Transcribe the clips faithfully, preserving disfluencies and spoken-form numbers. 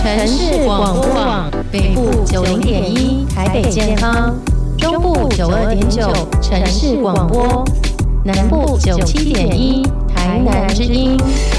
城市广播网北部九零点一台北健康，中部九二点九城市广播，南部九七点一台南之音。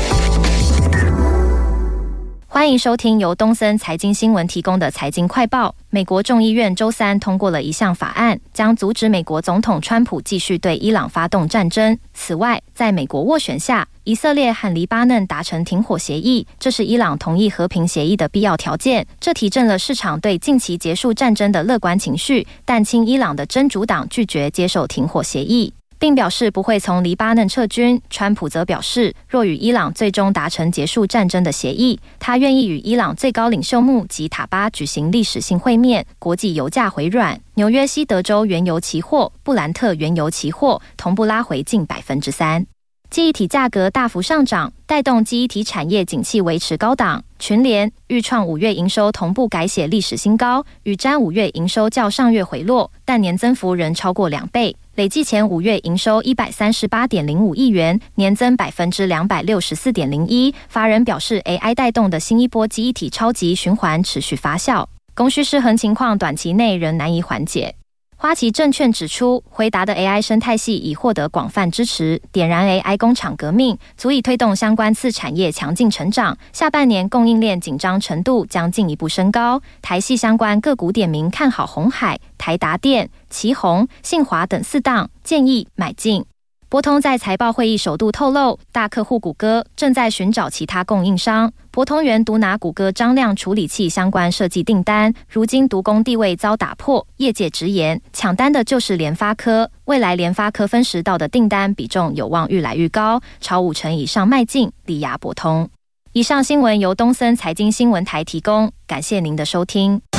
欢迎收听由东森财经新闻提供的财经快报。美国众议院周三通过了一项法案，将阻止美国总统川普继续对伊朗发动战争。此外，在美国斡旋下，以色列和黎巴嫩达成停火协议，这是伊朗同意和平协议的必要条件。这提振了市场对近期结束战争的乐观情绪，但亲伊朗的真主党拒绝接受停火协议，并表示不会从黎巴嫩撤军。川普则表示，若与伊朗最终达成结束战争的协议，他愿意与伊朗最高领袖穆吉塔巴举行历史性会面。国际油价回软，纽约西德州原油期货、布兰特原油期货同步拉回近 百分之三。记忆体价格大幅上涨，带动记忆体产业景气维持高档。群联、裕创五月营收同步改写历史新高，宇瞻五月营收较上月回落，但年增幅仍超过两倍。累计前五月营收 一百三十八点零五亿元，年增 百分之两百六十四点零一。法人表示 A I 带动的新一波记忆体超级循环持续发酵，供需失衡情况短期内仍难以缓解。花旗证券指出，辉达的 A I 生态系已获得广泛支持，点燃 A I 工厂革命，足以推动相关次产业强劲成长。下半年供应链紧张程度将进一步升高。台系相关个股点名看好鸿海、台达电、奇宏、信华等四档，建议买进。博通在财报会议首度透露，大客户谷歌正在寻找其他供应商。博通原独拿谷歌张量处理器相关设计订单，如今独攻地位遭打破，业界直言抢单的就是联发科，未来联发科分时到的订单比重有望愈来愈高，朝五成以上迈进，力压博通。以上新闻由东森财经新闻台提供，感谢您的收听。